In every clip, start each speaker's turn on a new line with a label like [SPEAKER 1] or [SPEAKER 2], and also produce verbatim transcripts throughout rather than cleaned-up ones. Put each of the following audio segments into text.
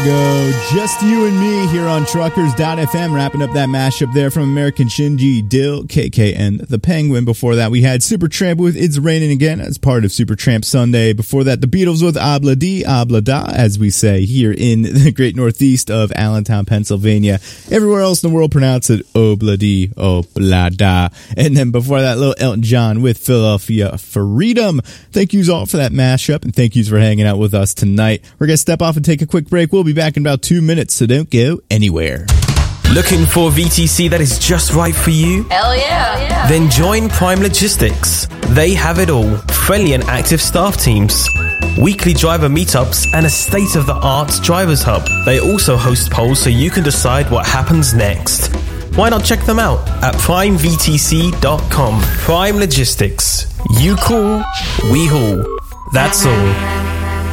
[SPEAKER 1] Cargo, just you and me here on Truckers dot f m, wrapping up that mashup there from American Shinji, Dill, K K, and The Penguin. Before that, we had Supertramp with It's Raining Again as part of Supertramp Sunday. Before that, the Beatles with Obla Di, Obla Da, as we say here in the great northeast of Allentown, Pennsylvania. Everywhere else in the world, pronounce it Obla Di, Obla Da. And then before that, little Elton John with Philadelphia Freedom. Thank yous all for that mashup, and thank yous for hanging out with us tonight. We're going to step off and take a quick break. We'll be back in about two minutes, so don't go anywhere.
[SPEAKER 2] Looking for a V T C that is just right for you?
[SPEAKER 3] Hell yeah. yeah.
[SPEAKER 2] Then join Prime Logistics. They have it all. Friendly and active staff teams, weekly driver meetups, and a state-of-the-art drivers hub. They also host polls so you can decide what happens next. Why not check them out at prime v t c dot com. Prime Logistics. You call, we haul. That's all.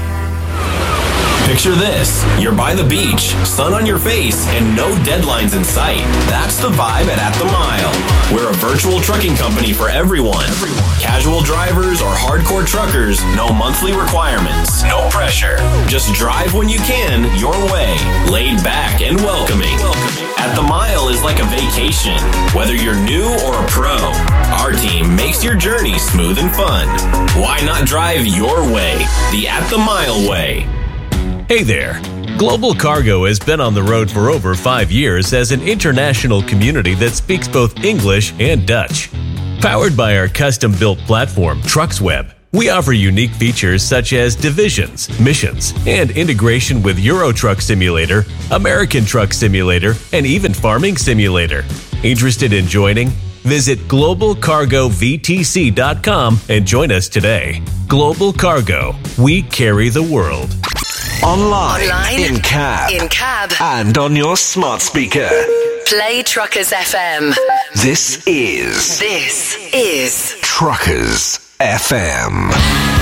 [SPEAKER 4] Picture this. You're by the beach, sun on your face, and no deadlines in sight. That's the vibe at At the Mile. We're a virtual trucking company for everyone. Casual drivers or hardcore truckers, no monthly requirements, no pressure. Just drive when you can, your way. Laid back and welcoming. At the Mile is like a vacation. Whether you're new or a pro, our team makes your journey smooth and fun. Why not drive your way? The At the Mile way.
[SPEAKER 5] Hey there. Global Cargo has been on the road for over five years as an international community that speaks both English and Dutch. Powered by our custom-built platform, TrucksWeb, we offer unique features such as divisions, missions, and integration with Euro Truck Simulator, American Truck Simulator, and even Farming Simulator. Interested in joining? Visit global cargo v t c dot com and join us today. Global Cargo, we carry the world.
[SPEAKER 6] Online,
[SPEAKER 3] Online,
[SPEAKER 6] in cab,
[SPEAKER 3] in cab,
[SPEAKER 6] and on your smart speaker.
[SPEAKER 3] Play Truckers F M.
[SPEAKER 6] This is
[SPEAKER 3] This is
[SPEAKER 6] Truckers F M.